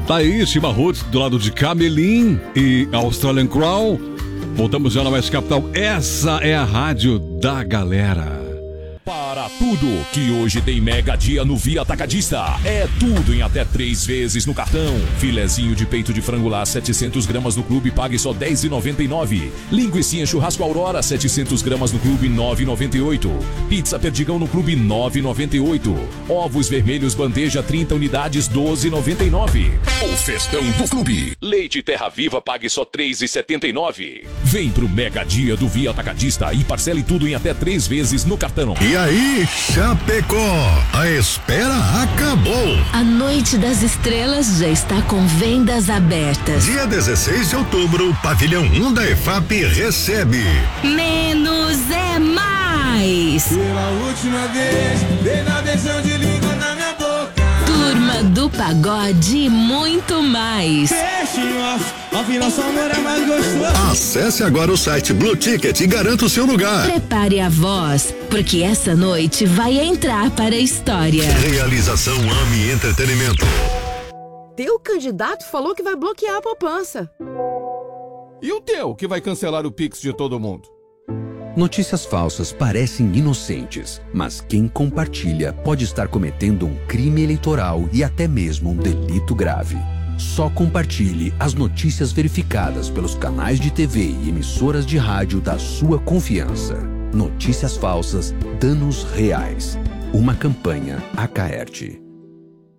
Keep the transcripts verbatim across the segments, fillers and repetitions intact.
Taísima Roots do lado de Camelim e Australian Crown. Voltamos já na West Capital. Essa é a rádio da galera. Para tudo que hoje tem mega dia no Via Atacadista. É tudo em até três vezes no cartão. Filezinho de peito de frango lá, setecentos gramas no clube, pague só dez reais e noventa e nove centavos. Linguicinha churrasco Aurora, setecentos gramas no clube, nove reais e noventa e oito centavos. Pizza Perdigão no clube, nove reais e noventa e oito centavos. Ovos vermelhos bandeja, trinta unidades, doze reais e noventa e nove centavos. O festão do clube. Leite Terra Viva, pague só três reais e setenta e nove centavos. Vem pro mega dia do Via Atacadista e parcele tudo em até três vezes no cartão. E aí, Chapecó, a espera acabou. A Noite das Estrelas já está com vendas abertas. Dia dezesseis de outubro, o pavilhão um da E F A P recebe Menos é Mais. Pela última vez, dei na beijão de língua na minha boca. Turma do Pagode e muito mais. Afinal, seu amor é mais gostoso. Acesse agora o site Blue Ticket e garanta o seu lugar. Prepare a voz, porque essa noite vai entrar para a história. Realização AMI Entretenimento. Teu candidato falou que vai bloquear a poupança. E o teu, que vai cancelar o Pix de todo mundo? Notícias falsas parecem inocentes, mas quem compartilha pode estar cometendo um crime eleitoral e até mesmo um delito grave. Só compartilhe as notícias verificadas pelos canais de T V e emissoras de rádio da sua confiança. Notícias falsas, danos reais. Uma campanha Acaerte.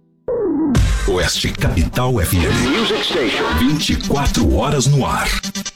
Oeste Capital F M. vinte e quatro horas no ar.